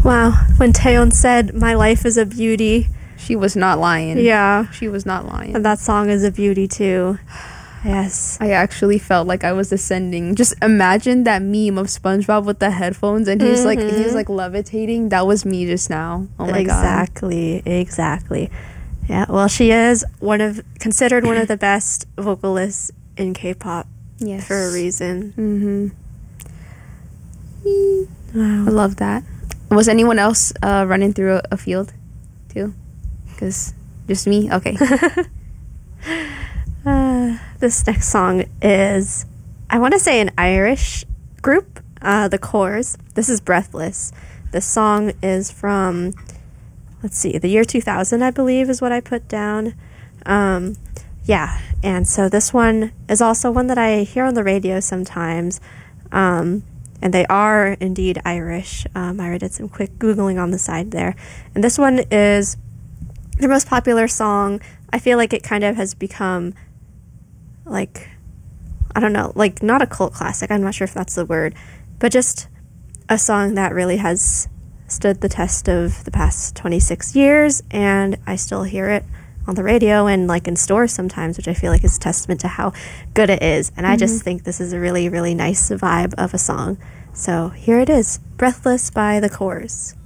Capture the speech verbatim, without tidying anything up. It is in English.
Wow. When Taeyeon said, "My life is a beauty," she was not lying. Yeah. She was not lying. And that song is a beauty too. Yes. I actually felt like I was ascending. Just imagine that meme of SpongeBob with the headphones and he's mm-hmm. like he's like levitating. That was me just now. Oh my exactly, god. Exactly. Exactly. Yeah. Well, she is one of considered one of the best vocalists in K-pop. Yes. For a reason. Mm-hmm. Wow. I love that. Was anyone else uh, running through a, a field too? Because just me? Okay. uh, this next song is, I want to say, an Irish group, uh, The Corrs. This is Breathless. This song is from, let's see, the year two thousand, I believe, is what I put down. Um, yeah, and so this one is also one that I hear on the radio sometimes. Um, and they are indeed Irish. Um, I did some quick Googling on the side there. And this one is their most popular song. I feel like it kind of has become, like, I don't know, like, not a cult classic. I'm not sure if that's the word. But just a song that really has stood the test of the past twenty-six years. And I still hear it on the radio and, like, in stores sometimes, which I feel like is a testament to how good it is. And mm-hmm. I just think this is a really, really nice vibe of a song. So here it is, Breathless by The Corrs.